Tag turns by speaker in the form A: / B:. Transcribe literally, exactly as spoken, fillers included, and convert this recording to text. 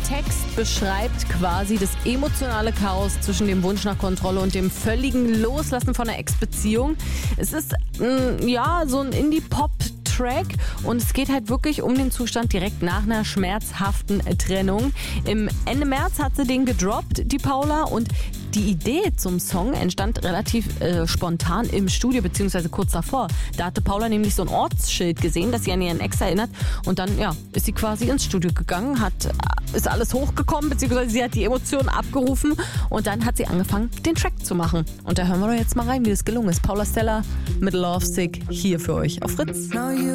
A: Text beschreibt quasi das emotionale Chaos zwischen dem Wunsch nach Kontrolle und dem völligen Loslassen von einer Ex-Beziehung. Es ist, mh, ja, so ein Indie-Pop Track und es geht halt wirklich um den Zustand direkt nach einer schmerzhaften Trennung. Im Ende März hat sie den gedroppt, die Paula, und die Idee zum Song entstand relativ äh, spontan im Studio, beziehungsweise kurz davor. Da hatte Paula nämlich so ein Ortsschild gesehen, das sie an ihren Ex erinnert, und dann ja, ist sie quasi ins Studio gegangen, hat, ist alles hochgekommen, beziehungsweise sie hat die Emotionen abgerufen und dann hat sie angefangen, den Track zu machen. Und da hören wir doch jetzt mal rein, wie es gelungen ist. Paula Stella mit Lovesick hier für euch auf Fritz.